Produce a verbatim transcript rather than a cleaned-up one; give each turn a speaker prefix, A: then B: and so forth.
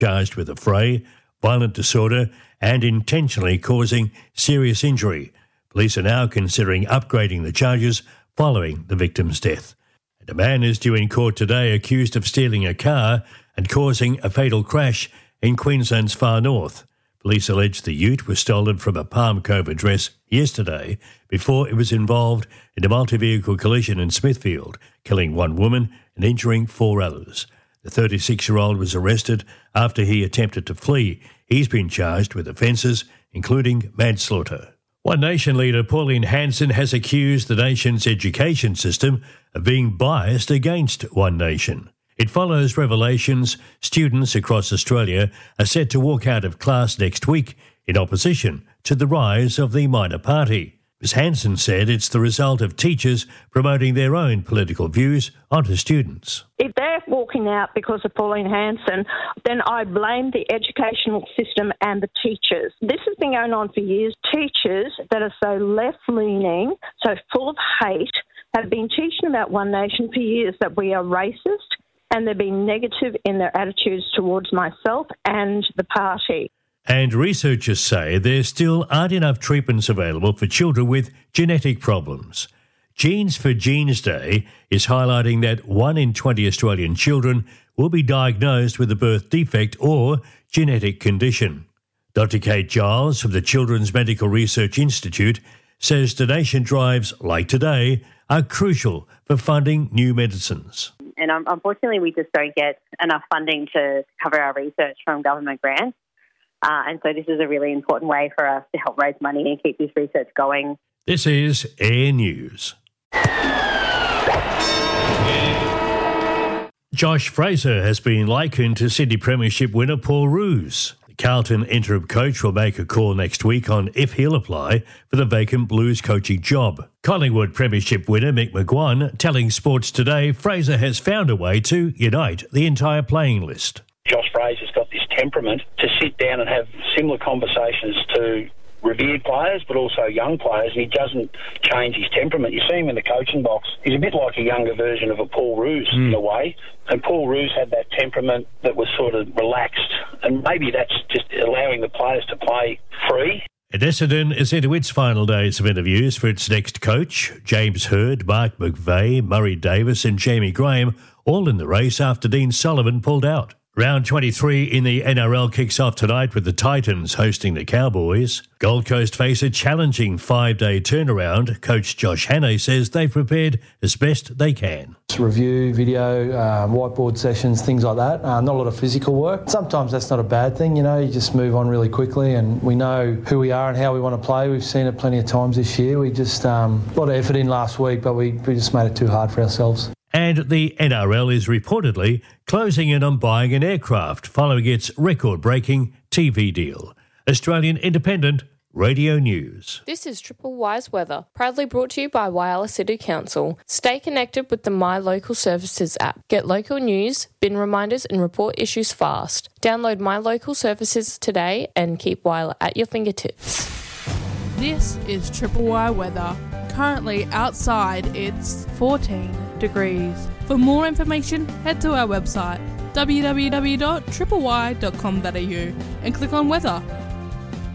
A: charged with affray, violent disorder and intentionally causing serious injury. Police are now considering upgrading the charges following the victim's death. And a man is due in court today accused of stealing a car and causing a fatal crash in Queensland's far north. Police allege the ute was stolen from a Palm Cove address yesterday before it was involved in a multi-vehicle collision in Smithfield, killing one woman and injuring four others. The thirty-six-year-old was arrested after he attempted to flee. He's been charged with offences, including manslaughter. One Nation leader Pauline Hanson has accused the nation's education system of being biased against One Nation. It follows revelations students across Australia are set to walk out of class next week in opposition to the rise of the minor party. Miz Hanson said it's the result of teachers promoting their own political views onto students.
B: If they're walking out because of Pauline Hanson, then I blame the educational system and the teachers. This has been going on for years. Teachers that are so left-leaning, so full of hate, have been teaching about One Nation for years, that we are racist, and they're being negative in their attitudes towards myself and the party.
A: And researchers say there still aren't enough treatments available for children with genetic problems. Genes for Genes Day is highlighting that one in twenty Australian children will be diagnosed with a birth defect or genetic condition. Doctor Kate Giles from the Children's Medical Research Institute says donation drives like today are crucial for funding new medicines.
C: And um, unfortunately, we just don't get enough funding to cover our research from government grants. Uh, and so this is a really important way for us to help raise money and keep this research going.
A: This is Air News. Josh Fraser has been likened to Sydney Premiership winner Paul Roos. The Carlton interim coach will make a call next week on if he'll apply for the vacant Blues coaching job. Collingwood Premiership winner Mick McGuan telling Sports Today Fraser has found a way to unite the entire playing list.
D: Josh Fraser's got this temperament to sit down and have similar conversations to revered players, but also young players, and he doesn't change his temperament. You see him in the coaching box. He's a bit like a younger version of a Paul Roos mm. in a way, and Paul Roos had that temperament that was sort of relaxed, and maybe that's just allowing the players to play free.
A: And Essendon is into its final days of interviews for its next coach. James Hird, Mark McVeigh, Murray Davis and Jamie Graham all in the race after Dean Sullivan pulled out. Round twenty-three in the N R L kicks off tonight with the Titans hosting the Cowboys. Gold Coast face a challenging five-day turnaround. Coach Josh Hannay says they've prepared as best they can.
E: Review, video, um, whiteboard sessions, things like that. Uh, not a lot of physical work. Sometimes that's not a bad thing, you know, you just move on really quickly and we know who we are and how we want to play. We've seen it plenty of times this year. We just, um, a lot of effort in last week, but we, we just made it too hard for ourselves.
A: And the N R L is reportedly closing in on buying an aircraft following its record-breaking T V deal. Australian Independent Radio News.
F: This is Triple Wise Weather, proudly brought to you by Whyalla City Council. Stay connected with the My Local Services app. Get local news, bin reminders and report issues fast. Download My Local Services today and keep Whyalla at your fingertips.
G: This is Triple Y Weather. Currently outside it's fourteen degrees. For more information, head to our website w w w dot triple y dot com dot a u and click on weather.